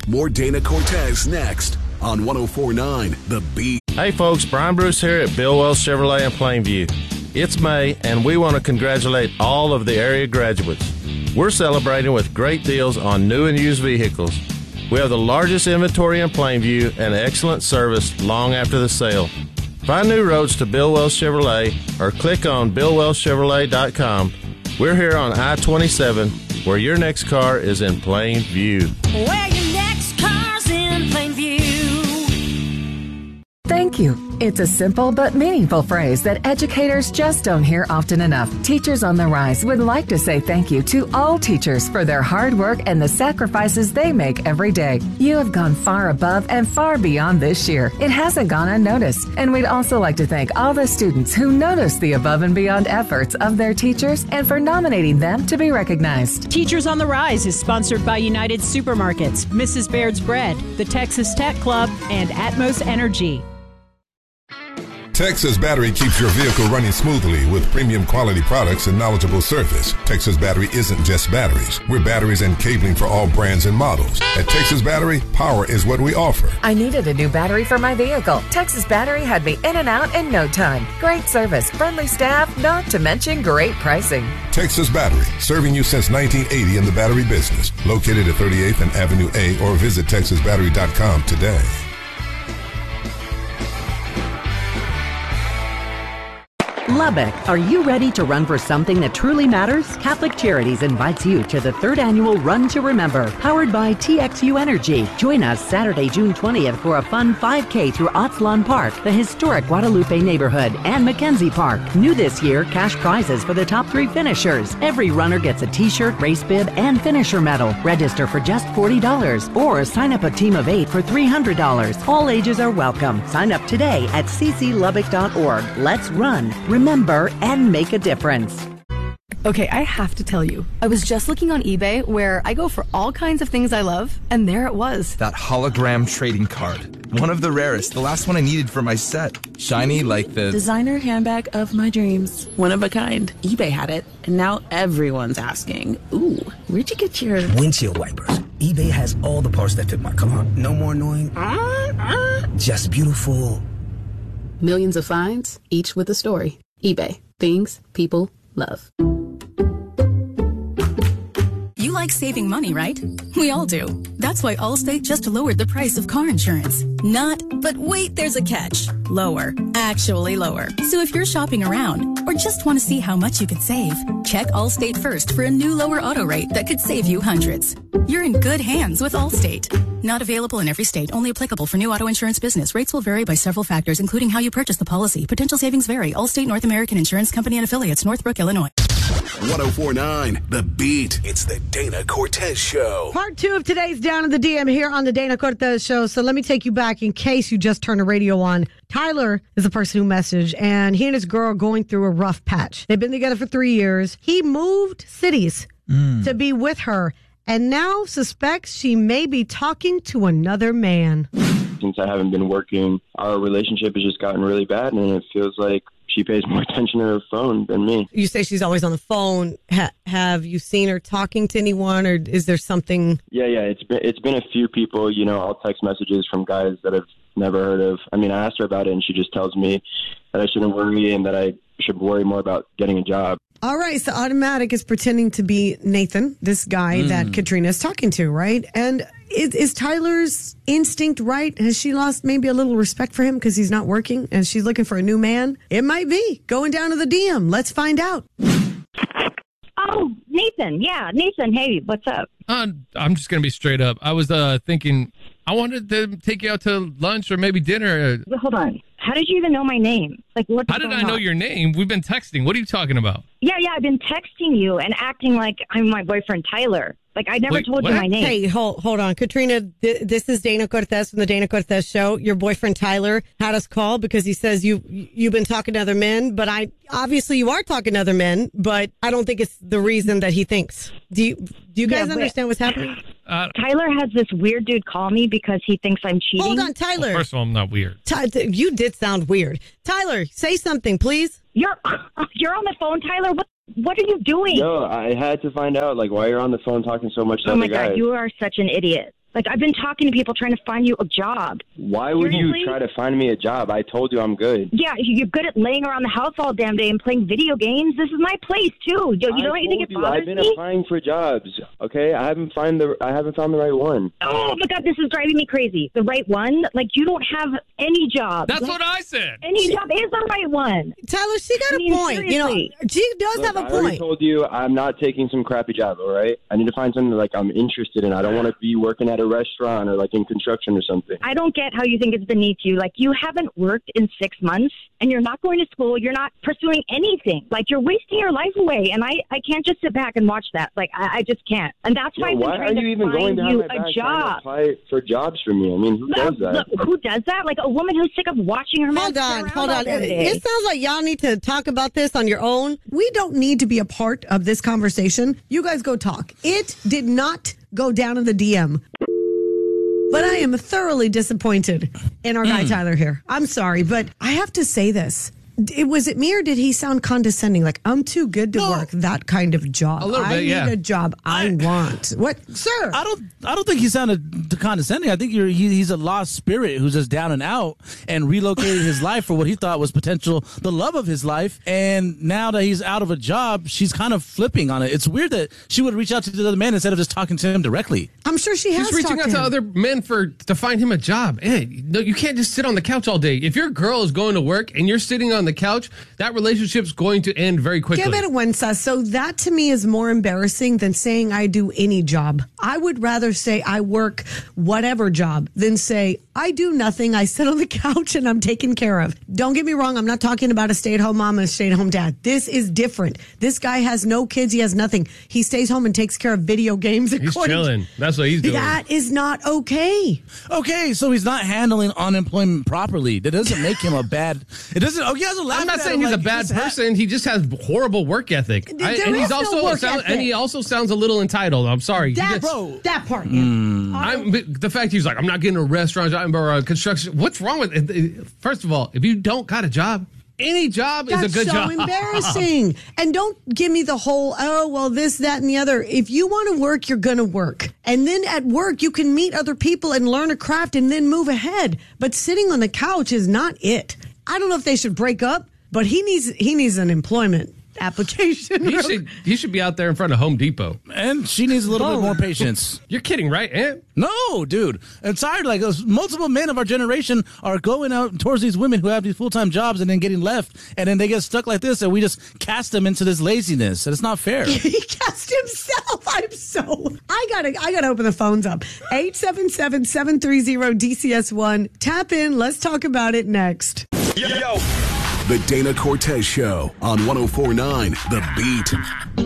More Dana Cortez next on 104.9 The Beat. Hey folks, Brian Bruce here at Bill Wells Chevrolet in Plainview. It's May, and we want to congratulate all of the area graduates. We're celebrating with great deals on new and used vehicles. We have the largest inventory in Plainview and excellent service long after the sale. Find new roads to Bill Wells Chevrolet or click on BillWellsChevrolet.com. We're here on I-27, where your next car is in plain view. Where your next car's in plain view. Thank you. It's a simple but meaningful phrase that educators just don't hear often enough. Teachers on the Rise would like to say thank you to all teachers for their hard work and the sacrifices they make every day. You have gone far above and far beyond this year. It hasn't gone unnoticed. And we'd also like to thank all the students who noticed the above and beyond efforts of their teachers and for nominating them to be recognized. Teachers on the Rise is sponsored by United Supermarkets, Mrs. Baird's Bread, the Texas Tech Club, and Atmos Energy. Texas Battery keeps your vehicle running smoothly with premium quality products and knowledgeable service. Texas Battery isn't just batteries. We're batteries and cabling for all brands and models. At Texas Battery, power is what we offer. I needed a new battery for my vehicle. Texas Battery had me in and out in no time. Great service, friendly staff, not to mention great pricing. Texas Battery, serving you since 1980 in the battery business. Located at 38th and Avenue A or visit TexasBattery.com today. Lubbock, are you ready to run for something that truly matters? Catholic Charities invites you to the 3rd annual Run to Remember, powered by TXU Energy. Join us Saturday, June 20th for a fun 5K through Otzlawn Park, the historic Guadalupe neighborhood, and Mackenzie Park. New this year, cash prizes for the top 3 finishers. Every runner gets a t-shirt, race bib, and finisher medal. Register for just $40 or sign up a team of 8 for $300. All ages are welcome. Sign up today at cclubbock.org. Let's run, remember, and make a difference. Okay, I have to tell you, I was just looking on eBay where I go for all kinds of things I love, and there it was. That hologram trading card. One of the rarest, the last one I needed for my set. Shiny like the designer handbag of my dreams. One of a kind. eBay had it, and now everyone's asking, ooh, where'd you get your windshield wipers? eBay has all the parts that fit my car. No more annoying. Just beautiful. Millions of finds, each with a story. eBay. Things people love. You like saving money, right? We all do. That's why Allstate just lowered the price of car insurance. Not, but wait, there's a catch. Lower. Actually lower. So if you're shopping around or just want to see how much you could save, check Allstate first for a new lower auto rate that could save you hundreds. You're in good hands with Allstate. Not available in every state. Only applicable for new auto insurance business. Rates will vary by several factors, including how you purchase the policy. Potential savings vary. Allstate North American Insurance Company and Affiliates, Northbrook, Illinois. 104.9 The Beat. It's the Dana Cortez Show. Part 2 of today's Down in the DM here on the Dana Cortez Show. So let me take you back in case you just turned the radio on. Tyler is the person who messaged, and he and his girl are going through a rough patch. They've been together for 3 years. He moved cities to be with her, and now suspects she may be talking to another man. Since I haven't been working, our relationship has just gotten really bad, and it feels like she pays more attention to her phone than me. You say she's always on the phone. Have you seen her talking to anyone, or is there something? Yeah. It's been a few people. You know, I'll text messages from guys that I've never heard of. I mean, I asked her about it, and she just tells me that I shouldn't worry and that I should worry more about getting a job. All right, so Automatic is pretending to be Nathan, this guy that Katrina is talking to, right? And is Tyler's instinct right? Has she lost maybe a little respect for him because he's not working and she's looking for a new man? It might be. Going down to the DM. Let's find out. Oh, Nathan. Yeah, Nathan. Hey, what's up? I'm just going to be straight up. I was thinking I wanted to take you out to lunch or maybe dinner. Hold on. How did you even know my name? Like, what? How did I know your name? We've been texting. What are you talking about? Yeah. I've been texting you and acting like I'm my boyfriend, Tyler. Like, I never told you my name. Hey, hold on. Katrina, this is Dana Cortez from the Dana Cortez Show. Your boyfriend, Tyler, had us call because he says you've been talking to other men, but obviously you are talking to other men, but I don't think it's the reason that he thinks. Do you guys understand what's happening? Tyler has this weird dude call me because he thinks I'm cheating. Hold on, Tyler. Well, first of all, I'm not weird. You did sound weird. Tyler, say something, please. You're on the phone, Tyler? What are you doing? No, I had to find out, like, why you're on the phone talking so much to other guys. Oh, my God, you are such an idiot. Like, I've been talking to people trying to find you a job. Why would Seriously? you try to find me a job? I told you I'm good. Yeah, you're good at laying around the house all damn day and playing video games. This is my place, too. You don't think it bothers I've been me? applying for jobs. Okay, I haven't found the right one. Oh, my God, this is driving me crazy. The right one? Like, you don't have any job. That's what I said. Any job is the right one. Tyler, she got a point. Seriously. You know, she does have a I already point. told you I'm not taking some crappy job, all right? I need to find something like I'm interested in. I don't want to be working at a restaurant or like in construction or something. I don't get how you think it's beneath you. Like, you haven't worked in 6 months, and you're not going to school. You're not pursuing anything. Like, you're wasting your life away, and I can't just sit back and watch that. Like, I just can't. And that's why I've been Why are trying you to even going find down you my back a trying to job. apply for jobs for me? I mean, who does that? Look, who does that? Like, a woman who's sick of watching her man sit around Hold all on. damn day. It sounds like y'all need to talk about this on your own. We don't need to be a part of this conversation. You guys go talk. It did not go down in the DM. But I am thoroughly disappointed in our guy Tyler here. I'm sorry, but I have to say this. Was it me or did he sound condescending? Like, I'm too good to work that kind of job. A little bit, I yeah. need a job I want. What, sir? I don't think he sounded condescending. I think he's a lost spirit who's just down and out and relocated his life for what he thought was potential the love of his life. And now that he's out of a job, she's kind of flipping on it. It's weird that she would reach out to the other man instead of just talking to him directly. I'm sure she has. She's reaching talked out to him. other men to find him a job. Hey, no, you can't just sit on the couch all day. If your girl is going to work and you're sitting on the couch, that relationship's going to end very quickly. Give it a win, Sus. So that to me is more embarrassing than saying I do any job. I would rather say I work whatever job than say I do nothing. I sit on the couch and I'm taken care of. Don't get me wrong. I'm not talking about a stay-at-home mom and a stay-at-home dad. This is different. This guy has no kids. He has nothing. He stays home and takes care of video games. He's chilling. That's what he's doing. That is not okay. Okay, so he's not handling unemployment properly. That doesn't make him a bad. It doesn't. Oh, you guys are laughing. I'm not at saying him he's like a bad this person. He just has horrible work ethic, There and is he's no also work ethic. and he also sounds a little entitled. I'm sorry. That part. The fact he's like, I'm not getting a restaurant job or a construction. What's wrong with it? First of all, if you don't got a job, any job is a good job. That's so embarrassing. And don't give me the whole, oh, well, this, that, and the other. If you want to work, you're going to work. And then at work, you can meet other people and learn a craft and then move ahead. But sitting on the couch is not it. I don't know if they should break up, but he needs an employment application. He should be out there in front of Home Depot. And she needs a little bit more patience. You're kidding, right, Aunt? No, dude. I'm tired. Like, multiple men of our generation are going out towards these women who have these full-time jobs and then getting left, and then they get stuck like this, and we just cast them into this laziness, and it's not fair. He cast himself. I gotta open the phones up. 877-730-DCS1. Tap in. Let's talk about it next. The Dana Cortez Show on 104.9 The Beat.